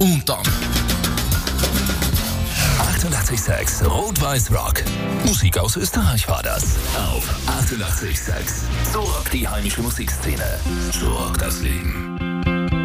Und dann 88,6 Rot-Weiß Rock. Musik aus Österreich war das. Auf 88,6. So rockt die heimische Musikszene. So rockt das Leben.